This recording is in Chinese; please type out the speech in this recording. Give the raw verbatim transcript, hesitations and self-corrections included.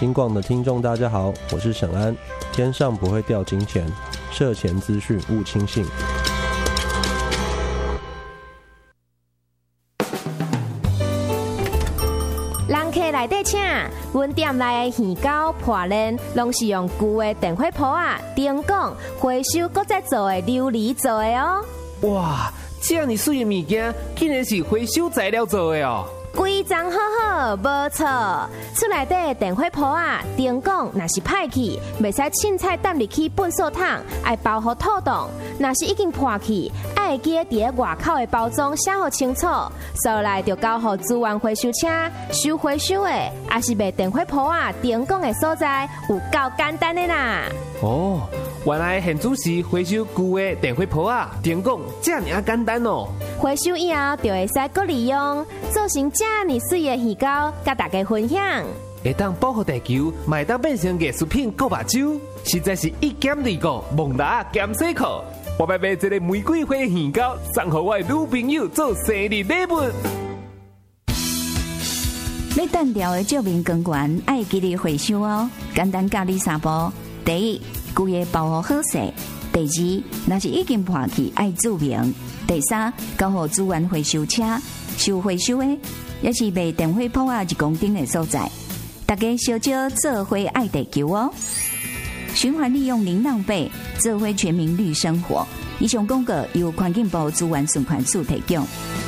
金广的听众大家好，我是沈安。天上不会掉金钱，涉钱资讯勿轻信。 人客来底请，阮店内的鱼糕、破链，拢是用旧的电火煲啊、灯管回收，搁再做的琉璃做的哦。 哇，这样你水的物件，竟然是回收材料做的哦！ 规张好好，无错。厝内底电火煲啊、灯管若是歹去，袂使凊彩抌入去粪扫桶，爱包好透冻。若是已经破去，爱记伫咧外口的包装写好清楚，收来就交互资源回收车收回收的，也是卖电火煲啊、灯管的所在，有够简单的啦。 哦，原来现主是回收旧的电火煲啊、灯管，这样啊简单哦。 回收以后就会使搁利用，做成这么水的鱼糕，甲大家分享。 会当保护地球，嘛会当变成艺术品搁目睭，实在是一减二个，蒙达减洗裤。我要买一个玫瑰花鱼糕，送给我的女朋友做生日礼物。 要单调的照明光源，爱记得回收哦。简单教你三步：第一，旧的包好好势；第二，若是已经破去，爱注明；第三，交互资源回收车收回收的，也是卖电火煲啊一公斤的所在。大家小少做伙爱地球哦！循环利用零浪费，做伙全民绿生活。以上广告由环境部资源循环署提供。